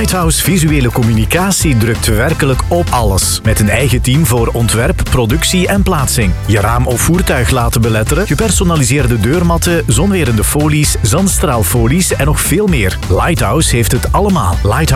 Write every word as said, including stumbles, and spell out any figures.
Lighthouse Visuele Communicatie drukt werkelijk op alles. Met een eigen team voor ontwerp, productie en plaatsing. Je raam of voertuig laten beletteren, gepersonaliseerde deurmatten, zonwerende folies, zandstraalfolies en nog veel meer. Lighthouse heeft het allemaal. Lighthouse